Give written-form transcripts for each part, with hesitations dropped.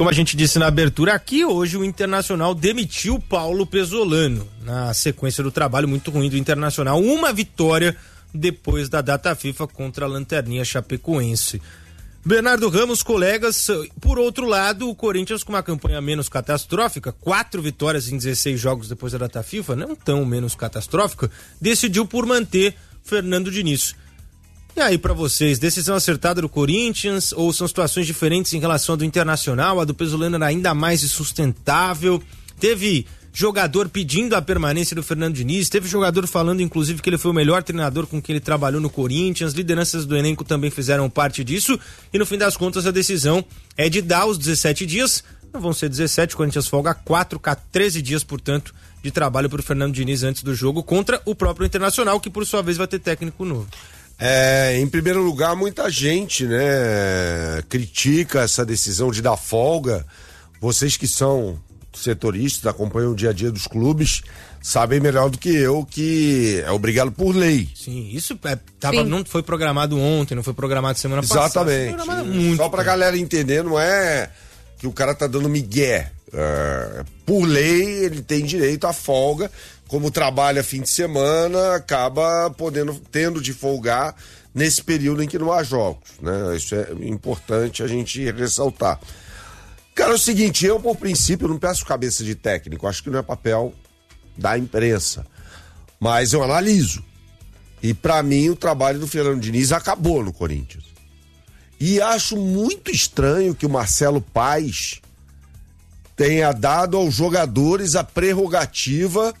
como a gente disse na abertura aqui, hoje o Internacional demitiu Paulo Pesolano, na sequência do trabalho muito ruim do Internacional. Uma vitória depois da data FIFA contra a Lanterninha Chapecoense. Bernardo Ramos, colegas, por outro lado, o Corinthians com uma campanha menos catastrófica, 4 vitórias em 16 jogos depois da data FIFA, não tão menos catastrófica, decidiu por manter Fernando Diniz. E aí, pra vocês, decisão acertada do Corinthians ou são situações diferentes em relação à do Internacional? A do Pesolano era ainda mais insustentável. Teve jogador pedindo a permanência do Fernando Diniz, teve jogador falando, inclusive, que ele foi o melhor treinador com quem ele trabalhou no Corinthians. Lideranças do elenco também fizeram parte disso. E no fim das contas, a decisão é de dar os 17 dias. Não vão ser 17, o Corinthians folga 13 dias, portanto, de trabalho pro Fernando Diniz antes do jogo contra o próprio Internacional, que por sua vez vai ter técnico novo. Em primeiro lugar, muita gente, né, critica essa decisão de dar folga. Vocês que são setoristas, acompanham o dia a dia dos clubes, sabem melhor do que eu que é obrigado por lei. Sim, isso não foi programado ontem, não foi programado semana passada. Exatamente. Só pra galera entender, não é que o cara tá dando migué. Por lei, ele tem direito à folga. Como trabalha fim de semana, acaba tendo de folgar nesse período em que não há jogos, né? Isso é importante a gente ressaltar. Cara, é o seguinte, eu por princípio não peço cabeça de técnico, acho que não é papel da imprensa, mas eu analiso. E pra mim o trabalho do Fernando Diniz acabou no Corinthians. E acho muito estranho que o Marcelo Paes tenha dado aos jogadores a prerrogativa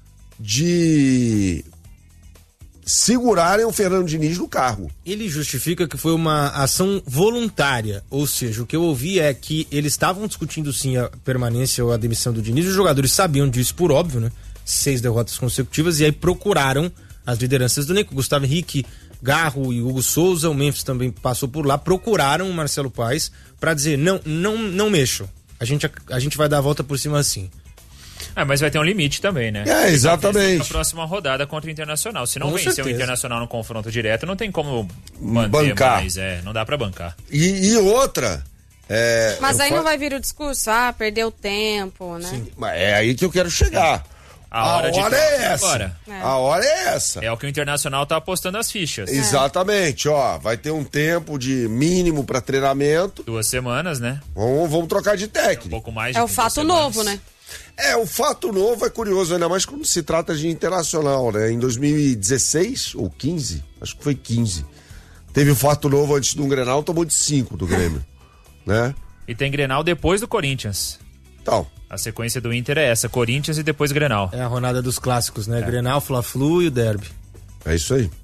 de segurarem o Fernando Diniz no cargo. Ele justifica que foi uma ação voluntária, ou seja, o que eu ouvi é que eles estavam discutindo sim a permanência ou a demissão do Diniz, os jogadores sabiam disso por óbvio, né? 6 derrotas consecutivas, e aí procuraram as lideranças do elenco, Gustavo Henrique, Garro e Hugo Souza, o Memphis também passou por lá, procuraram o Marcelo Paes para dizer, não mexam, a gente vai dar a volta por cima assim. Mas vai ter um limite também, né? Exatamente. Na próxima rodada contra o Internacional. Se não Com vencer certeza. o Internacional no confronto direto, não tem como manter bancar. mais. Não dá pra bancar. E outra... Mas aí não vai vir o discurso, perdeu tempo, né? Sim. É aí que eu quero chegar. A hora é essa. Agora. A hora é essa. É o que o Internacional tá apostando as fichas. Exatamente, vai ter um tempo de mínimo para treinamento. 2 semanas, né? Vamos trocar de técnico. Um pouco mais de É o fato novo, né? O fato novo é curioso, ainda mais quando se trata de Internacional, né? Em 2016 ou 15, acho que foi 15, teve o fato novo antes de um Grenal, tomou de 5 do Grêmio, né? E tem Grenal depois do Corinthians. Então, a sequência do Inter é essa, Corinthians e depois Grenal. É a rodada dos clássicos, né? Grenal, Fla-Flu e o Derby. É isso aí.